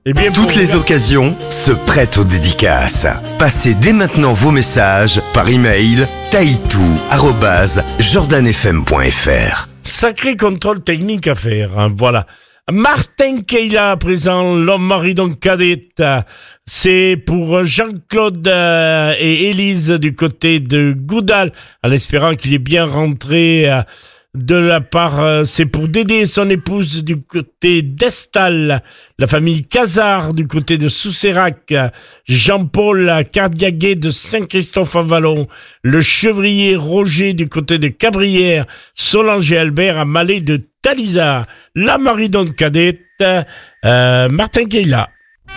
Eh bien, Toutes les occasions se prêtent aux dédicaces. Passez dès maintenant vos messages par email taitou@jordanfm.fr. Sacré contrôle technique à faire, hein, voilà. Martin Keila à présent, l'homme maridon cadette. C'est pour Jean-Claude et Élise du côté de Goudal, en espérant qu'il est bien rentré de la part. C'est pour Dédé et son épouse du côté d'Estal, la famille Cazard du côté de Soussérac, Jean-Paul Cardiaguet de Saint-Christophe-en-Vallon, le chevrier Roger du côté de Cabrières, Solange et Albert à Malais de Talisard, la maridon cadette, Martin Keila.